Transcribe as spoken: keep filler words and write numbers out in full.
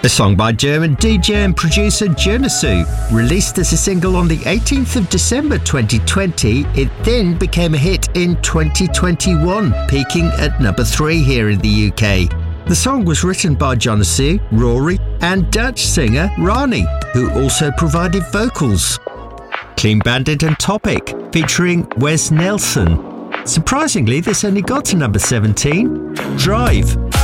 A song by German D J and producer Genesu. Released as a single on the eighteenth of December twenty twenty, it then became a hit in twenty twenty-one, peaking at number three here in the U K. The song was written by Genesu, Rory and Dutch singer Rani, who also provided vocals. Clean Bandit and Topic, featuring Wes Nelson. Surprisingly, this only got to number seventeen. Drive.